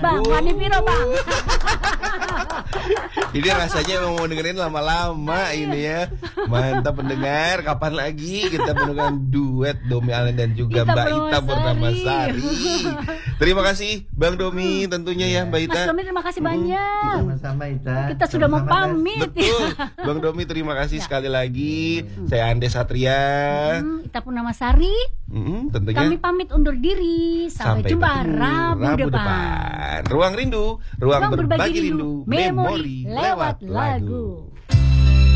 Bang, wani piro Bang? Jadi rasanya emang mau dengerin lama-lama ini ya. Mantap pendengar, kapan lagi kita mendengarkan duet Domi Allen dan juga Mbak Ita Purnamasari. Terima kasih Bang Domi tentunya ya Mbak Ita. Mas Domi terima kasih banyak. Sama-sama Ita. Kita sudah mau pamit. Betul. Bang Domi terima kasih sekali lagi. Saya Andes Satria. Ita Purnamasari. Tentunya. Kami pamit undur diri. Sampai jumpa Rabu depan. Ruang Rindu, ruang berbagi rindu, memori lewat lagu.